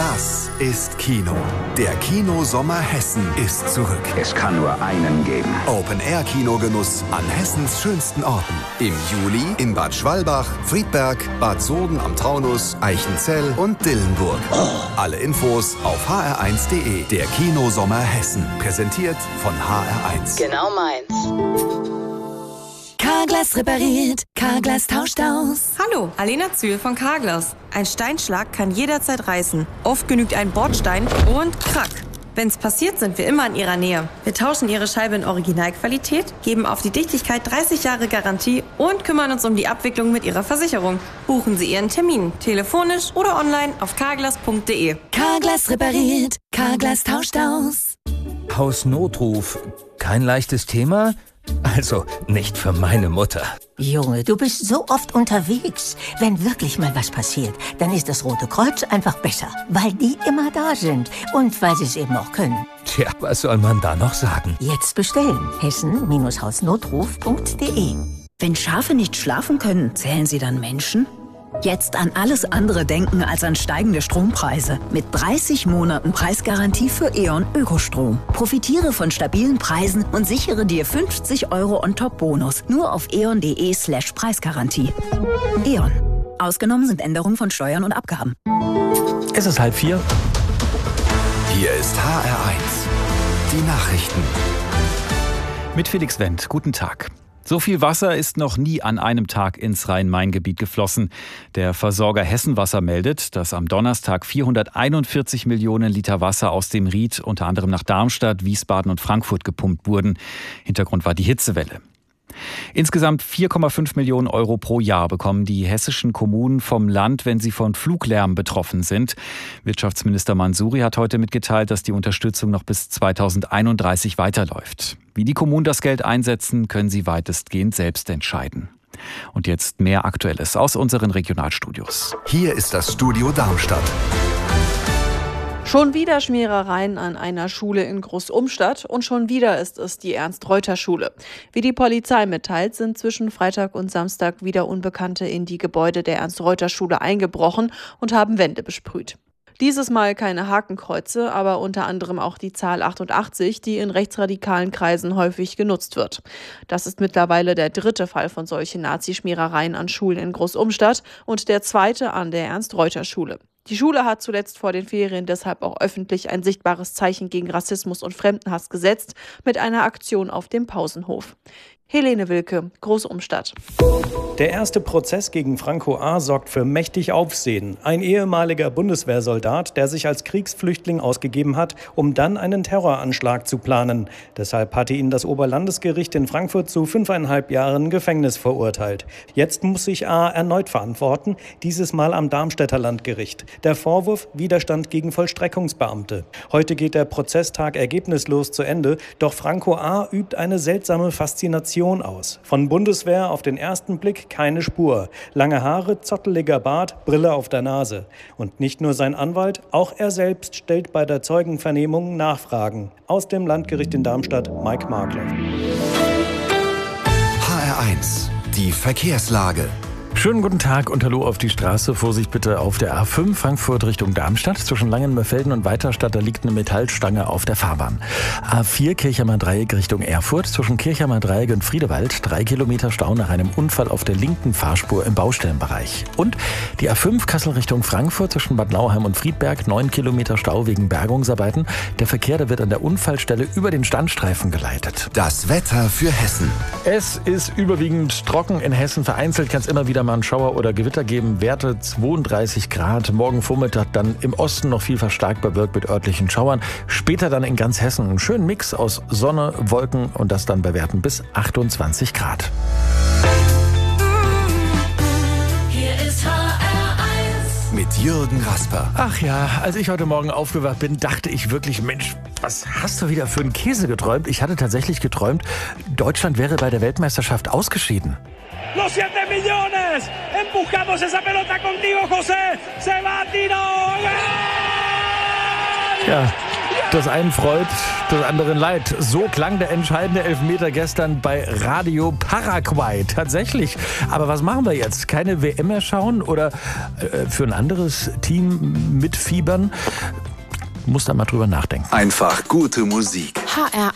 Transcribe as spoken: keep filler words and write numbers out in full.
Das ist Kino. Der Kinosommer Hessen ist zurück. Es kann nur einen geben. Open-Air-Kinogenuss an Hessens schönsten Orten. Im Juli in Bad Schwalbach, Friedberg, Bad Soden am Taunus, Eichenzell und Dillenburg. Oh. Alle Infos auf h r eins punkt d e. Der Kinosommer Hessen. Präsentiert von H R eins. Genau meins. Carglass repariert, Carglass tauscht aus. Hallo, Alena Zühl von Carglass. Ein Steinschlag kann jederzeit reißen. Oft genügt ein Bordstein und krack. Wenn's passiert, sind wir immer in Ihrer Nähe. Wir tauschen Ihre Scheibe in Originalqualität, geben auf die Dichtigkeit dreißig Jahre Garantie und kümmern uns um die Abwicklung mit Ihrer Versicherung. Buchen Sie Ihren Termin, telefonisch oder online auf carglass punkt d e. Carglass repariert, Carglass tauscht aus. Hausnotruf. Kein leichtes Thema? Also, nicht für meine Mutter. Junge, du bist so oft unterwegs. Wenn wirklich mal was passiert, dann ist das Rote Kreuz einfach besser. Weil die immer da sind und weil sie es eben auch können. Tja, was soll man da noch sagen? Jetzt bestellen. hessen Hausnotruf punkt d e. Wenn Schafe nicht schlafen können, zählen sie dann Menschen? Jetzt an alles andere denken als an steigende Strompreise. Mit dreißig Monaten Preisgarantie für E.ON Ökostrom. Profitiere von stabilen Preisen und sichere dir fünfzig Euro on-top-Bonus. Nur auf eon punkt d e slash Preisgarantie. E.ON. Ausgenommen sind Änderungen von Steuern und Abgaben. Es ist halb vier. Hier ist H R eins. Die Nachrichten. Mit Felix Wendt. Guten Tag. So viel Wasser ist noch nie an einem Tag ins Rhein-Main-Gebiet geflossen. Der Versorger Hessenwasser meldet, dass am Donnerstag vierhunderteinundvierzig Millionen Liter Wasser aus dem Ried unter anderem nach Darmstadt, Wiesbaden und Frankfurt gepumpt wurden. Hintergrund war die Hitzewelle. Insgesamt vier Komma fünf Millionen Euro pro Jahr bekommen die hessischen Kommunen vom Land, wenn sie von Fluglärm betroffen sind. Wirtschaftsminister Mansouri hat heute mitgeteilt, dass die Unterstützung noch bis zweitausendeinunddreißig weiterläuft. Wie die Kommunen das Geld einsetzen, können sie weitestgehend selbst entscheiden. Und jetzt mehr Aktuelles aus unseren Regionalstudios. Hier ist das Studio Darmstadt. Schon wieder Schmierereien an einer Schule in Großumstadt und schon wieder ist es die Ernst-Reuter-Schule. Wie die Polizei mitteilt, sind zwischen Freitag und Samstag wieder Unbekannte in die Gebäude der Ernst-Reuter-Schule eingebrochen und haben Wände besprüht. Dieses Mal keine Hakenkreuze, aber unter anderem auch die Zahl achtundachtzig, die in rechtsradikalen Kreisen häufig genutzt wird. Das ist mittlerweile der dritte Fall von solchen Nazischmierereien an Schulen in Großumstadt und der zweite an der Ernst-Reuter-Schule. Die Schule hat zuletzt vor den Ferien deshalb auch öffentlich ein sichtbares Zeichen gegen Rassismus und Fremdenhass gesetzt mit einer Aktion auf dem Pausenhof. Helene Wilke, Großumstadt. Der erste Prozess gegen Franco A. sorgt für mächtig Aufsehen. Ein ehemaliger Bundeswehrsoldat, der sich als Kriegsflüchtling ausgegeben hat, um dann einen Terroranschlag zu planen. Deshalb hatte ihn das Oberlandesgericht in Frankfurt zu fünfeinhalb Jahren Gefängnis verurteilt. Jetzt muss sich A. erneut verantworten, dieses Mal am Darmstädter Landgericht. Der Vorwurf: Widerstand gegen Vollstreckungsbeamte. Heute geht der Prozesstag ergebnislos zu Ende, doch Franco A. übt eine seltsame Faszination aus. Von Bundeswehr auf den ersten Blick keine Spur. Lange Haare, zotteliger Bart, Brille auf der Nase. Und nicht nur sein Anwalt, auch er selbst stellt bei der Zeugenvernehmung Nachfragen. Aus dem Landgericht in Darmstadt, Mike Markloff. H R eins, die Verkehrslage. Schönen guten Tag und Hallo auf die Straße. Vorsicht bitte auf der A fünf Frankfurt Richtung Darmstadt. Zwischen Langenmörfelden und Weiterstadt, da liegt eine Metallstange auf der Fahrbahn. A vier Kirchheimer Dreieck Richtung Erfurt. Zwischen Kirchheimer Dreieck und Friedewald. Drei Kilometer Stau nach einem Unfall auf der linken Fahrspur im Baustellenbereich. Und die A fünf Kassel Richtung Frankfurt zwischen Bad Nauheim und Friedberg. Neun Kilometer Stau wegen Bergungsarbeiten. Der Verkehr, der wird an der Unfallstelle über den Standstreifen geleitet. Das Wetter für Hessen. Es ist überwiegend trocken in Hessen. Vereinzelt kann es immer wieder mal einen Schauer oder Gewitter geben. Werte zweiunddreißig Grad. Morgen Vormittag dann im Osten noch viel verstärkt bewölkt mit örtlichen Schauern. Später dann in ganz Hessen einen schönen Mix aus Sonne, Wolken und das dann bei Werten bis achtundzwanzig Grad. Hier ist H R eins. Mit Jürgen Rasper. Ach ja, als ich heute Morgen aufgewacht bin, dachte ich wirklich, Mensch, was hast du wieder für einen Käse geträumt? Ich hatte tatsächlich geträumt, Deutschland wäre bei der Weltmeisterschaft ausgeschieden. Los siete millones, empujamos esa pelota contigo, José, se va a tirar. Ja. Das einen freut, das anderen leid. So klang der entscheidende Elfmeter gestern bei Radio Paraguay. Tatsächlich. Aber was machen wir jetzt? Keine W M mehr schauen oder äh, für ein anderes Team mitfiebern? Muss da mal drüber nachdenken. Einfach gute Musik. H R